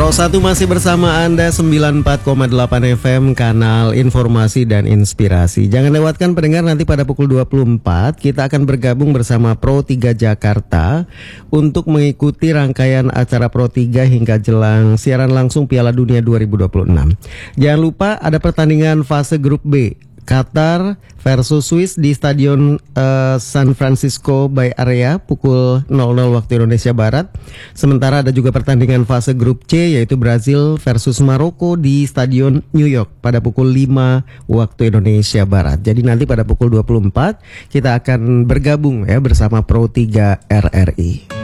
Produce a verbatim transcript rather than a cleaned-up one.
Pro satu masih bersama Anda, sembilan puluh empat koma delapan F M, kanal informasi dan inspirasi. Jangan lewatkan pendengar, nanti pada pukul dua puluh empat kita akan bergabung bersama Pro tiga Jakarta untuk mengikuti rangkaian acara Pro tiga hingga jelang siaran langsung Piala Dunia dua ribu dua puluh enam. Jangan lupa ada pertandingan fase grup B, Qatar versus Swiss di Stadion uh, San Francisco Bay Area pukul nol nol waktu Indonesia Barat. Sementara ada juga pertandingan fase grup C, yaitu Brazil versus Maroko di Stadion New York pada pukul lima waktu Indonesia Barat. Jadi nanti pada pukul dua puluh empat kita akan bergabung ya bersama Pro tiga R R I.